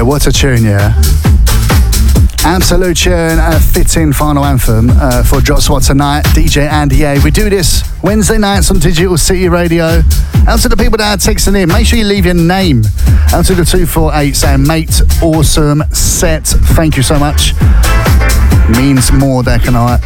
what a tune, yeah. Absolute tune, a fitting final anthem for Drop Spot tonight. DJ Andy A. We do this Wednesday nights on Digital City Radio. Out to the people that are texting in, make sure you leave your name. Out to the 248 saying, mate, awesome set. Thank you so much. Means more than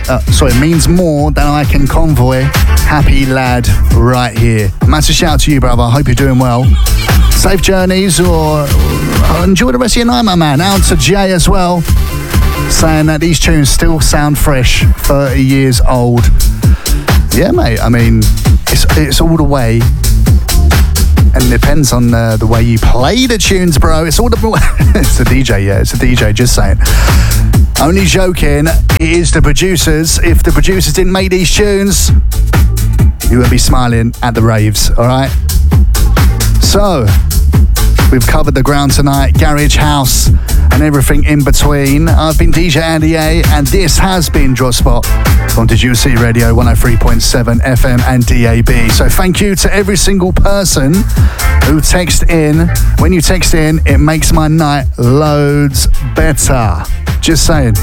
I can convoy. Happy lad right here. Massive shout out to you, brother. I hope you're doing well. Safe journeys or enjoy the rest of your night, my man. Out to Jay as well, saying that these tunes still sound fresh, 30 years old. Yeah, mate, I mean, it's all the way, and it depends on the way you play the tunes, bro. It's all the it's the DJ, yeah, it's the DJ, just saying. Only joking, it is the producers. If the producers didn't make these tunes, you wouldn't be smiling at the raves, all right? So, we've covered the ground tonight, garage house and everything in between. I've been DJ Andy A, and this has been Drop Spot on Digital City Radio 103.7 FM and DAB. So thank you to every single person who texted in. When you text in, it makes my night loads better. Just saying.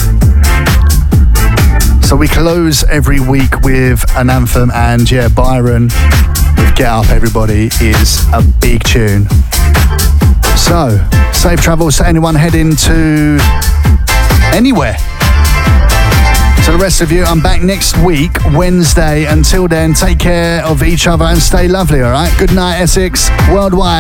So we close every week with an anthem, and yeah, Byron with Get Up Everybody is a big tune. So, safe travels to anyone heading to anywhere. To the rest of you, I'm back next week, Wednesday. Until then, take care of each other and stay lovely, all right? Good night, Essex, worldwide.